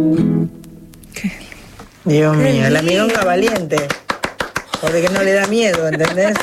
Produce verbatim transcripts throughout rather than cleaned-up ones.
Qué, Dios qué mío, la lindo. milonga valiente. Porque no le da miedo, ¿entendés?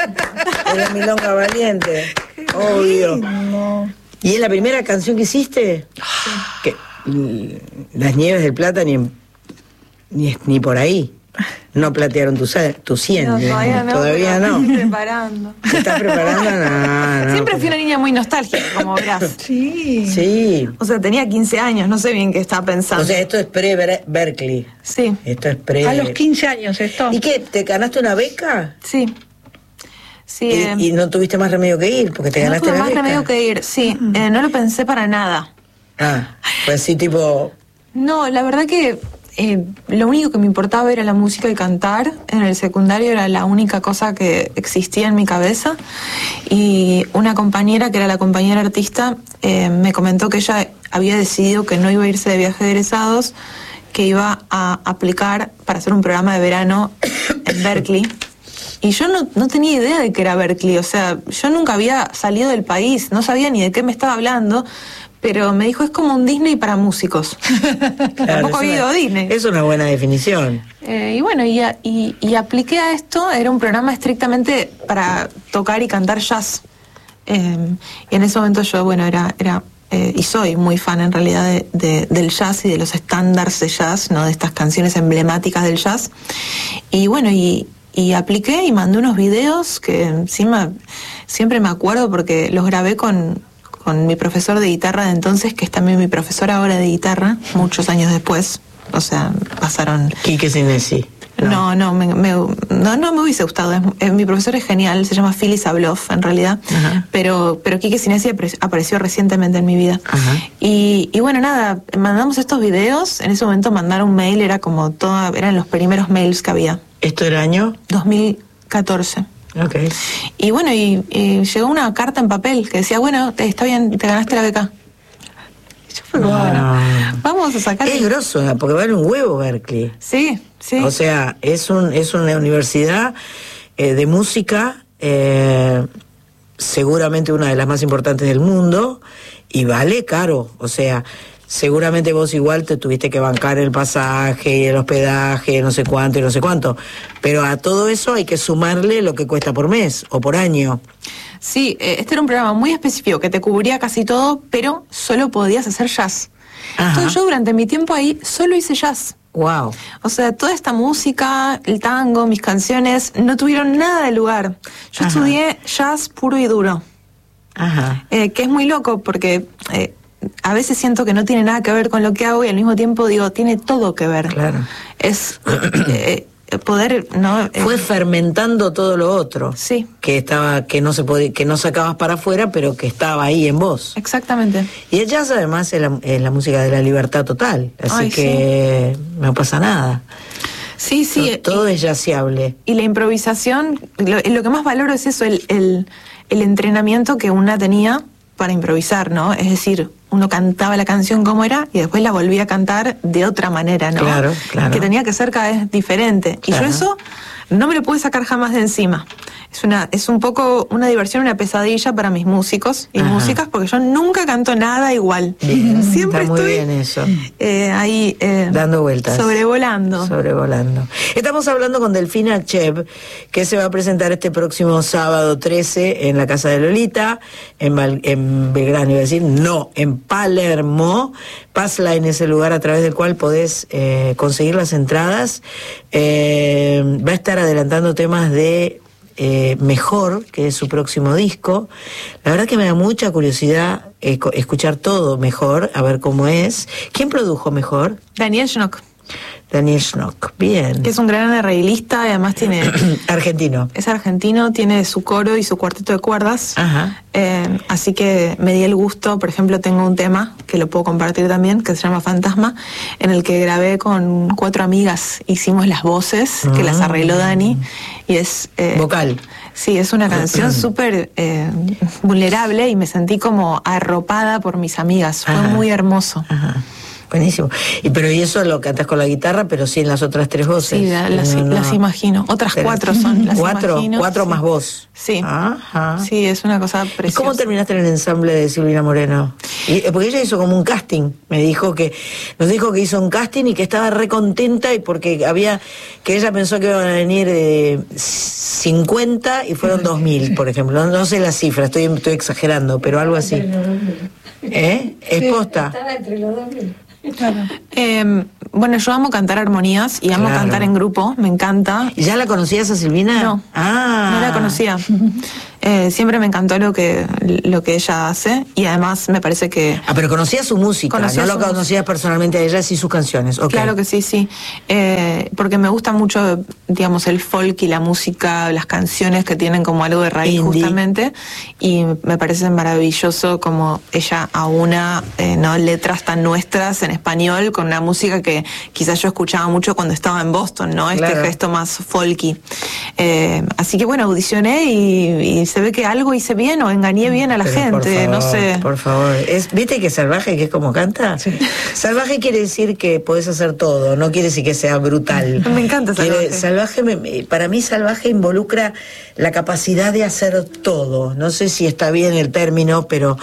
Es la milonga valiente. Obvio. lindo. ¿Y es la primera canción que hiciste? Que, mm, Las Nieves del Plata ni, en- ni, ni por ahí. No platearon tu, sa- tu cien. No, digamos. todavía no. Todavía pero no. estoy preparando. ¿Te estás preparando? No, no, Siempre pero- fui una niña muy nostálgica, como verás. Sí. Sí. O sea, tenía quince años, no sé bien qué estaba pensando. O sea, esto es pre-Berkeley. Sí, Esto es pre... A los quince años esto. ¿Y qué? ¿Te ganaste una beca? sí. Sí, Y, eh, y no tuviste más remedio que ir, porque te no ganaste tuve la más beca. remedio que ir, sí. eh, no lo pensé para nada. Ah, pues sí, tipo... No, la verdad que eh, lo único que me importaba era la música y cantar. En el secundario era la única cosa que existía en mi cabeza. Y una compañera, que era la compañera artista, eh, me comentó que ella había decidido que no iba a irse de viaje de egresados, que iba a aplicar para hacer un programa de verano en Berkeley. Y yo no, no tenía idea de que era Berkeley, o sea, yo nunca había salido del país, no sabía ni de qué me estaba hablando, pero me dijo, es como un Disney para músicos. Claro, Tampoco es había ido una- a Disney. Es una buena definición. Eh, y bueno, y, a- y, y apliqué a esto, era un programa estrictamente para tocar y cantar jazz. Eh, y en ese momento yo, bueno, era... era eh, y soy muy fan en realidad de, de- del jazz y de los estándares de jazz, ¿no? De estas canciones emblemáticas del jazz. Y bueno, y, y apliqué y mandé unos videos que encima siempre me acuerdo porque los grabé con, con mi profesor de guitarra de entonces, que es también mi profesor ahora de guitarra, muchos años después. O sea, pasaron... Quique Sinesi. No, no, me, me- no, no me hubiese gustado. Es- es- mi profesor es genial, se llama Phyllis Abloff en realidad, Ajá. pero pero Quique Sinesi apare- apareció recientemente en mi vida. Ajá. Y, y bueno, nada, mandamos estos videos. En ese momento mandar un mail era como toda, eran los primeros mails que había, ¿Esto era año? dos mil catorce. Ok. Y bueno, y, y llegó una carta en papel que decía, bueno, te- está bien, te ganaste la beca. Y yo fue como, Ah. bueno, vamos a sacar... Es grosso, ¿no? Porque vale un huevo Berkeley. Sí, sí. O sea, es un es una universidad eh, de música, eh, seguramente una de las más importantes del mundo, y vale caro. O sea, seguramente vos igual te tuviste que bancar el pasaje y el hospedaje, no sé cuánto y no sé cuánto. Pero a todo eso hay que sumarle lo que cuesta por mes o por año. Sí, eh, este era un programa muy específico que te cubría casi todo, pero solo podías hacer jazz. Ajá. Entonces yo durante mi tiempo ahí solo hice jazz. Wow. O sea, toda esta música, el tango, mis canciones, no tuvieron nada de lugar. Yo Ajá. estudié jazz puro y duro, Ajá. eh, que es muy loco porque eh, a veces siento que no tiene nada que ver con lo que hago y al mismo tiempo digo, tiene todo que ver. Claro. Es eh, poder, ¿no? Eh, Fue fermentando todo lo otro. Sí. Que estaba, que no se podía, que no sacabas para afuera, pero que estaba ahí en vos. Exactamente. Y el jazz además es la, es la música de la libertad total, así Ay, que no pasa nada. Sí, sí. todo, todo es jazzable. Y la improvisación, lo, lo que más valoro es eso, el, el, el entrenamiento que una tenía para improvisar, ¿no? Es decir, uno cantaba la canción como era y después la volvía a cantar de otra manera, ¿no? Claro, claro. Que tenía que ser cada vez diferente. Claro. Y yo eso no me lo pude sacar jamás de encima. Es una es un poco una diversión, una pesadilla para mis músicos y Ajá. músicas, porque yo nunca canto nada igual. Bien, Siempre está muy estoy bien eso. eh, ahí eh, Dando vueltas. sobrevolando. Sobrevolando. Estamos hablando con Delfina Chev, que se va a presentar este próximo sábado trece en la Casa de Lolita, en, Val- en Belgrano, iba a decir, no, en Palermo. Passline es el lugar a través del cual podés eh, conseguir las entradas. Eh, va a estar adelantando temas de eh, Mejor, que es su próximo disco. La verdad que me da mucha curiosidad eh, co- escuchar todo Mejor, a ver cómo es. ¿Quién produjo Mejor? Daniel Schnock, Daniel Schnock, bien. que es un gran arreglista y además tiene Argentino. es argentino, tiene su coro y su cuarteto de cuerdas. Ajá. Eh, así que me di el gusto, por ejemplo, tengo un tema que lo puedo compartir también, que se llama Fantasma, en el que grabé con cuatro amigas, hicimos las voces, que las arregló Dani, y es... eh, Vocal. Sí, es una canción súper eh, vulnerable y me sentí como arropada por mis amigas, fue Ajá. muy hermoso. Ajá. Buenísimo. Y pero y eso lo cantas con la guitarra, pero sí en las otras tres voces. Sí, la- las, No, no. las imagino. Otras Pero- cuatro son, las cuatro, imagino. cuatro Sí. más vos. Sí. Ajá. Sí, es una cosa ¿Y preciosa. cómo terminaste en el ensamble de Silvina Moreno? Y, eh, porque ella hizo como un casting, me dijo que, nos dijo que hizo un casting y que estaba re contenta y porque había, que ella pensó que iban a venir eh, cincuenta y fueron dos mil, por ejemplo. No, no sé la cifra, estoy, estoy exagerando, pero algo así. ¿Eh? ¿Es posta? Estaba entre los dos mil. Eh, bueno, yo amo cantar armonías y amo Claro. cantar en grupo, me encanta. ¿Y ya la conocías a Silvina? No, Ah. no la conocía. Eh, siempre me encantó lo que, lo que ella hace y además me parece que... Ah, pero conocías su música, Conocía no su lo conocías personalmente a ella, sí sus canciones. Ok. Claro que sí, sí. Eh, porque me gusta mucho, digamos, el folk y la música, las canciones que tienen como algo de raíz Indie. justamente. Y me parece maravilloso como ella aúna eh, ¿no? letras tan nuestras en español con una música que quizás yo escuchaba mucho cuando estaba en Boston, ¿no? Este Claro. gesto más folky. Eh, así que bueno, audicioné y, y se ve que algo hice bien o engañé bien a la Pero gente, por favor, no sé. Por favor. Es, ¿Viste que salvaje, que es como canta? Salvaje quiere decir que podés hacer todo, no quiere decir que sea brutal. Me encanta Quiere- salvaje. salvaje me- me- para mí salvaje involucra la capacidad de hacer todo. No sé si está bien el término, pero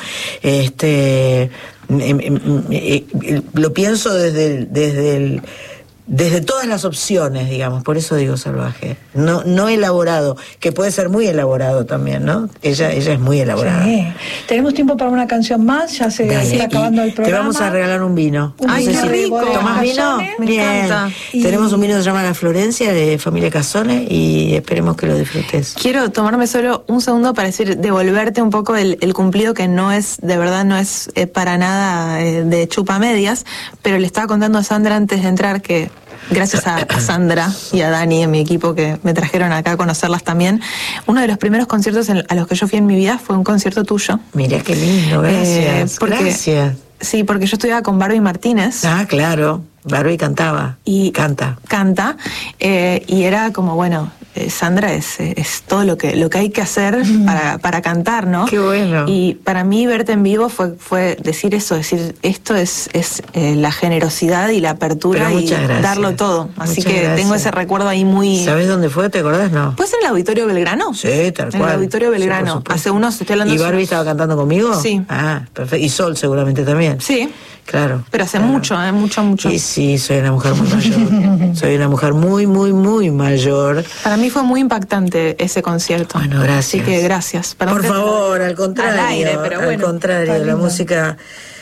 este me- me- me- lo pienso desde el, desde el desde todas las opciones, digamos, por eso digo salvaje. No, no elaborado, que puede ser muy elaborado también, ¿no? Ella, ella es muy elaborada. Sí. Tenemos tiempo para una canción más, ya se Dale, está y acabando el te programa. vamos a regalar un vino. Un Ay, vino qué de rico. Bodega ¿Tomás vino? Casone. Me Bien. encanta. Y- Tenemos un vino que se llama La Florencia, de familia Casone, y esperemos que lo disfrutes. Quiero tomarme solo un segundo para decir, devolverte un poco el, el cumplido que no es, de verdad no es eh, para nada eh, de chupa medias, pero le estaba contando a Sandra antes de entrar que gracias a, a Sandra y a Dani en mi equipo que me trajeron acá a conocerlas también, uno de los primeros conciertos en- a los que yo fui en mi vida fue un concierto tuyo. Mira qué lindo, gracias. Eh, porque- Gracias. Sí, porque yo estudiaba con Barbie Martínez. Ah, claro. Barbie cantaba. Y canta. Canta. eh, y era como, bueno, eh, Sandra es, es todo lo que, lo que hay que hacer para, para cantar, ¿no? Qué bueno. Y para mí verte en vivo fue, fue decir eso, decir esto es, es eh, la generosidad y la apertura Pero y muchas gracias. darlo todo. Así Muchas que gracias. tengo ese recuerdo ahí muy... ¿Sabes dónde fue? ¿Te acordás? No. ¿Puede ser en el Auditorio Belgrano? Sí, tal En cual. el Auditorio Sí, por Belgrano. supuesto. Hace unos, estoy hablando ¿Y de- Barbie estaba cantando conmigo? Sí. Ah, perfecto. Y Sol seguramente también. Sí, Claro. pero hace claro. mucho, ¿eh? Mucho, mucho. Y sí, soy una mujer muy mayor. Soy una mujer muy, muy, muy mayor. Para mí fue muy impactante ese concierto. Bueno, gracias. Así que gracias. Perdón Por que- favor, al contrario. Al aire, pero al bueno. contrario, está la lindo. música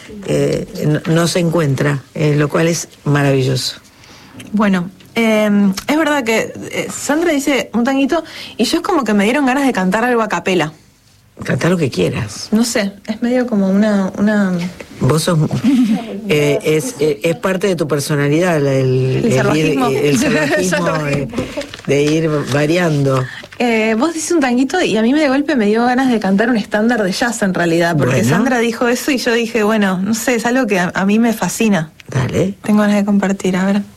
eh, no, no se encuentra, eh, lo cual es maravilloso. Bueno, eh, es verdad que eh, Sandra dice un tanguito y yo es como que me dieron ganas de cantar algo a capela. Canta lo que quieras. No sé, es medio como una... una... Vos sos, eh, es, eh, es parte de tu personalidad el, el, El salvajismo. ir- el salvajismo de, de ir variando. Eh, vos dices un tanguito y a mí de golpe me dio ganas de cantar un estándar de jazz en realidad, porque Bueno. Sandra dijo eso y yo dije, bueno, no sé, es algo que a, a mí me fascina. Dale. Tengo ganas de compartir, a ver.